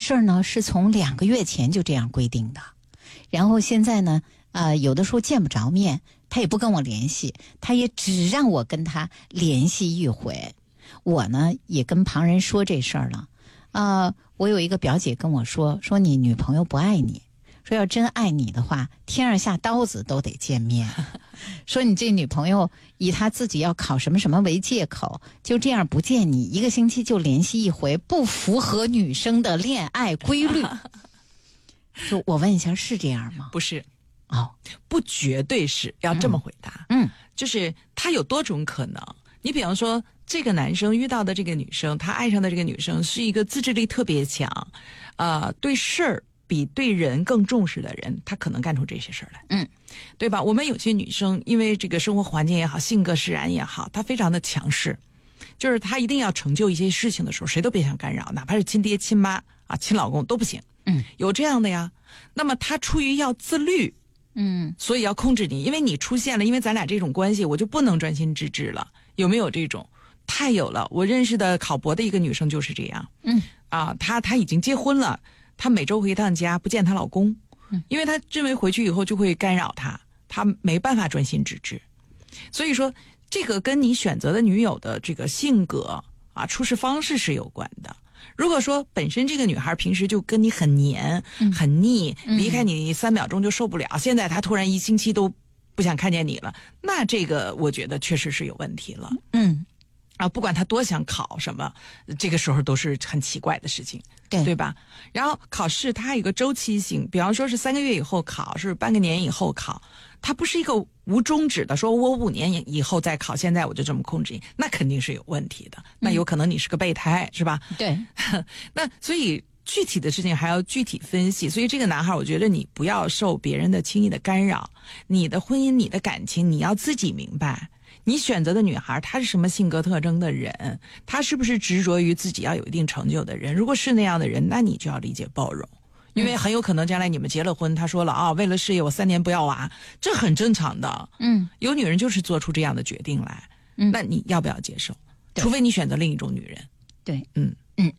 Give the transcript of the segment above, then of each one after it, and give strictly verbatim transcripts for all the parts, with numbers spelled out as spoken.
事儿呢是从两个月前就这样规定的，然后现在呢，呃，有的时候见不着面，他也不跟我联系，他也只让我跟他联系一回。我呢也跟旁人说这事儿了，呃，我有一个表姐跟我说，说你女朋友不爱你，说要真爱你的话，天上下刀子都得见面。说你这女朋友以她自己要考什么什么为借口，就这样不见你，一个星期就联系一回，不符合女生的恋爱规律。就我问一下，是这样吗？ 不是， 哦， 不绝对是，要这么回答。 嗯， 就是他有多种可能。你比方说，这个男生遇到的这个女生，他爱上的这个女生是一个自制力特别强，呃，对事儿比对人更重视的人，他可能干出这些事儿来。 嗯， 对吧？我们有些女生因为这个生活环境也好，性格使然也好，她非常的强势，就是她一定要成就一些事情的时候，谁都别想干扰，哪怕是亲爹亲妈啊、亲老公都不行。 嗯， 有这样的呀。那么她出于要自律， 嗯， 所以要控制你，因为你出现了，因为咱俩这种关系，我就不能专心致志了。有没有这种？太有了。我认识的考博的一个女生就是这样。 嗯， 啊，她她已经结婚了，她每周回一趟家，不见她老公， 嗯， 因为她认为回去以后就会干扰她，她没办法专心致志。所以说，这个跟你选择的女友的这个性格啊、处事方式是有关的。如果说本身这个女孩平时就跟你很黏、 嗯、 很腻， 嗯、 离开你三秒钟就受不了，现在她突然一星期都不想看见你了，那这个我觉得确实是有问题了。 嗯， 啊，不管她多想考什么，这个时候都是很奇怪的事情， 对对吧？然后考试它有一个周期性，比方说是三个月以后考，是半个年以后考，它不是一个无终止的，说我五年以后再考，现在我就这么控制你，那肯定是有问题的。那有可能你是个备胎，嗯、是吧？ 对。 那所以具体的事情还要具体分析。所以这个男孩，我觉得你不要受别人的轻易的干扰，你的婚姻、你的感情，你要自己明白。你选择的女孩，她是什么性格特征的人？她是不是执着于自己要有一定成就的人？如果是那样的人，那你就要理解包容。因为很有可能将来你们结了婚，他说了啊，为了事业我三年不要娃，这很正常的。 嗯， 有女人就是做出这样的决定来， 嗯， 那你要不要接受？除非你选择另一种女人。 对， 嗯嗯。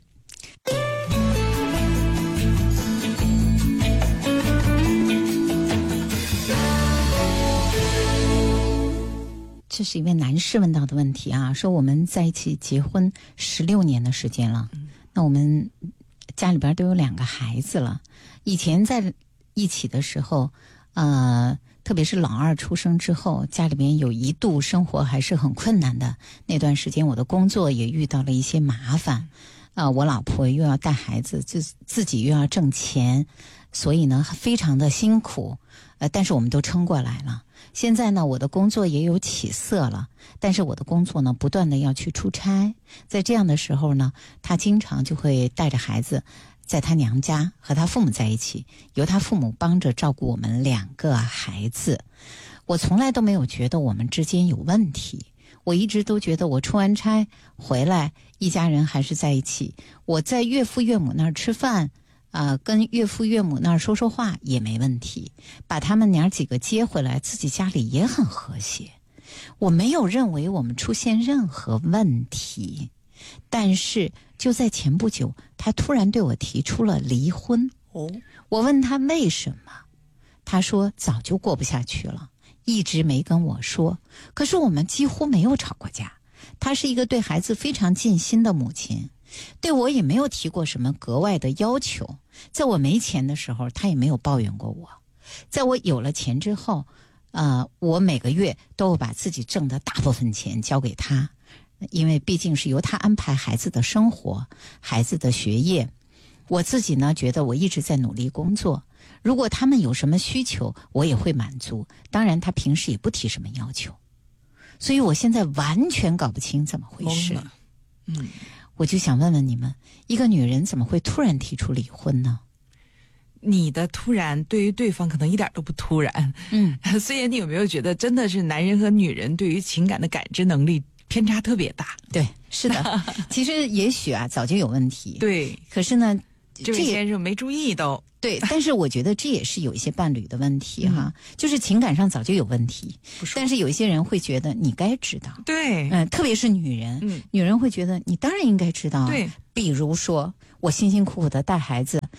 这是一位男士问到的问题啊，说我们在一起结婚十六年的时间了，嗯、那我们家里边都有两个孩子了。以前在一起的时候，呃，特别是老二出生之后，家里边有一度生活还是很困难的。那段时间我的工作也遇到了一些麻烦，啊、呃，我老婆又要带孩子，自自己又要挣钱，所以呢非常的辛苦。呃，但是我们都撑过来了。现在呢，我的工作也有起色了，但是我的工作呢，不断的要去出差。在这样的时候呢，他经常就会带着孩子，在他娘家和他父母在一起，由他父母帮着照顾我们两个孩子。我从来都没有觉得我们之间有问题，我一直都觉得我出完差回来，一家人还是在一起。我在岳父岳母那儿吃饭。啊、呃，跟岳父岳母那儿说说话也没问题，把他们娘几个接回来，自己家里也很和谐。我没有认为我们出现任何问题，但是就在前不久，他突然对我提出了离婚。 哦， 我问他为什么，他说早就过不下去了，一直没跟我说。可是我们几乎没有吵过架，他是一个对孩子非常尽心的母亲。对我也没有提过什么格外的要求，在我没钱的时候，他也没有抱怨过我。在我有了钱之后，呃，我每个月都会把自己挣的大部分钱交给他，因为毕竟是由他安排孩子的生活、孩子的学业。我自己呢，觉得我一直在努力工作，如果他们有什么需求，我也会满足。当然，他平时也不提什么要求，所以我现在完全搞不清怎么回事。 嗯。 我就想问问你们，一个女人怎么会突然提出离婚呢？ 你的突然对于对方可能一点都不突然。 嗯， 所以你有没有觉得真的是男人和女人对于情感的感知能力偏差特别大？ 对，是的。其实也许啊早就有问题。 对， 可是呢， 这位先生没注意都。 对，但是我觉得这也是有一些伴侣的问题哈，嗯、就是情感上早就有问题，但是有一些人会觉得你该知道， 对， 嗯、呃，特别是女人， 嗯， 女人会觉得你当然应该知道， 对， 比如说我辛辛苦苦的带孩子，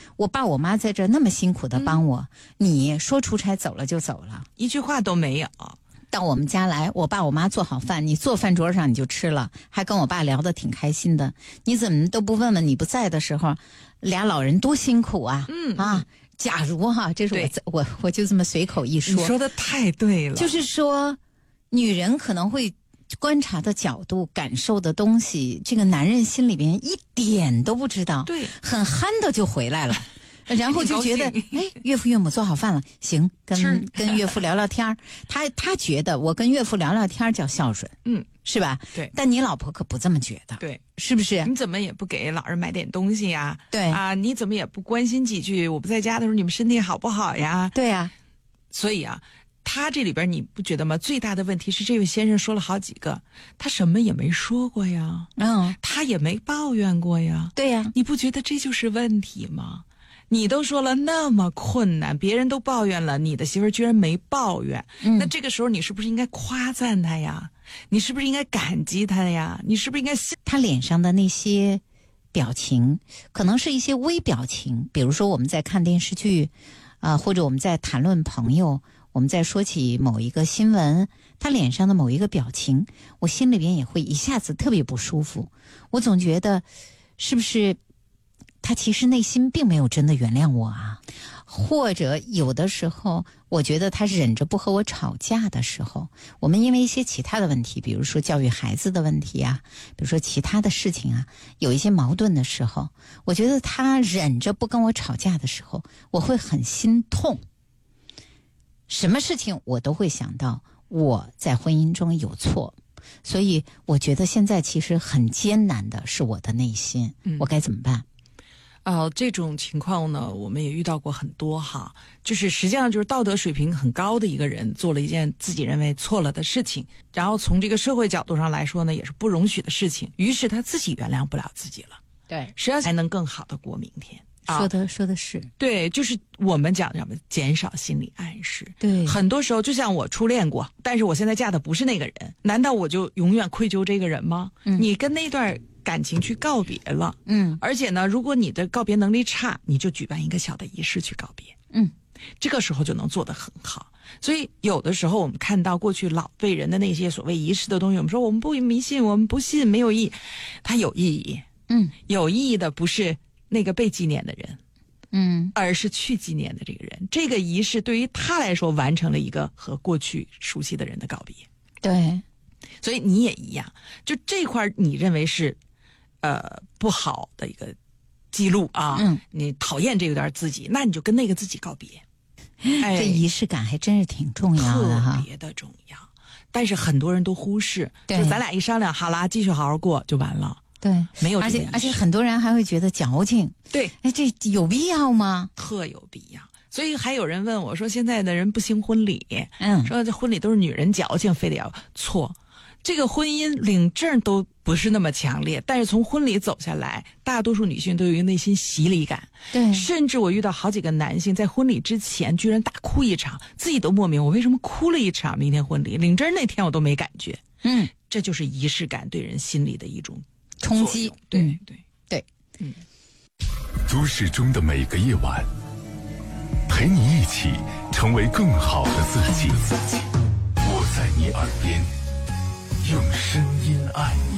我爸我妈在这那么辛苦的帮我，嗯、你说出差走了就走了， 一句话都没有。 到我们家来，我爸我妈做好饭，你坐饭桌上你就吃了，还跟我爸聊得挺开心的。你怎么都不问问你不在的时候，俩老人多辛苦啊！ 嗯啊，假如哈，这是我我我就这么随口一说， 你说的太对了。 就是说，女人可能会观察的角度、感受的东西，这个男人心里边一点都不知道， 对， 很憨的就回来了。然后就觉得，哎，岳父岳母做好饭了，行，跟跟岳父聊聊天他他觉得我跟岳父聊聊天叫孝顺， 嗯， 是吧？ 对。 但你老婆可不这么觉得， 对， 是不是？ 你怎么也不给老人买点东西呀？ 对啊，你怎么也不关心几句？我不在家的时候，你们身体好不好呀？ 对呀、啊。 所以啊，他这里边你不觉得吗？最大的问题是，这位先生说了好几个，他什么也没说过呀， 嗯， 他也没抱怨过呀， 对呀、啊。 你不觉得这就是问题吗？你都说了那么困难，别人都抱怨了，你的媳妇儿居然没抱怨、嗯、那这个时候你是不是应该夸赞她呀？你是不是应该感激她呀？你是不是应该她脸上的那些表情可能是一些微表情，比如说我们在看电视剧啊、呃，或者我们在谈论朋友，我们在说起某一个新闻，她脸上的某一个表情，我心里边也会一下子特别不舒服。我总觉得是不是他其实内心并没有真的原谅我啊，或者有的时候我觉得他忍着不和我吵架的时候，我们因为一些其他的问题，比如说教育孩子的问题啊，比如说其他的事情啊，有一些矛盾的时候，我觉得他忍着不跟我吵架的时候，我会很心痛。什么事情我都会想到我在婚姻中有错，所以我觉得现在其实很艰难的是我的内心，嗯、我该怎么办？ 哦、呃，这种情况呢，我们也遇到过很多哈。就是实际上就是道德水平很高的一个人做了一件自己认为错了的事情，然后从这个社会角度上来说呢，也是不容许的事情。于是他自己原谅不了自己了， 对， 实际上才能更好的过明天。 说的、啊、说的是对，就是我们讲什么减少心理暗示。 对， 很多时候就像我初恋过，但是我现在嫁的不是那个人，难道我就永远愧疚这个人吗？嗯，你跟那段感情去告别了， 嗯， 而且呢，如果你的告别能力差，你就举办一个小的仪式去告别， 嗯， 这个时候就能做得很好。所以有的时候我们看到过去老辈人的那些所谓仪式的东西，我们说我们不迷信，我们不信，没有意义，它有意义， 嗯， 有意义的不是那个被纪念的人， 嗯， 而是去纪念的这个人。这个仪式对于他来说完成了一个和过去熟悉的人的告别。 对， 所以你也一样，就这块你认为是呃不好的一个记录啊， 嗯， 你讨厌这段自己，那你就跟那个自己告别。 哎，这仪式感还真是挺重要的哈， 特别的重要。但是很多人都忽视， 对， 就咱俩一商量，好啦，继续好好过就完了。 对， 没有这个仪式， 而且而且很多人还会觉得矫情。 对， 哎，这有必要吗？ 特有必要。所以还有人问我说，现在的人不兴婚礼， 嗯， 说这婚礼都是女人矫情，非得要错。这个婚姻领证都不是那么强烈，但是从婚礼走下来，大多数女性都有一个内心洗礼感。 对， 甚至我遇到好几个男性在婚礼之前居然大哭一场，自己都莫名我为什么哭了一场。明天婚礼领证那天我都没感觉。 嗯， 这就是仪式感对人心理的一种冲击。 对、 嗯、 对对， 嗯。 都市中的每个夜晚，陪你一起成为更好的自己。我在你耳边，用声音爱你。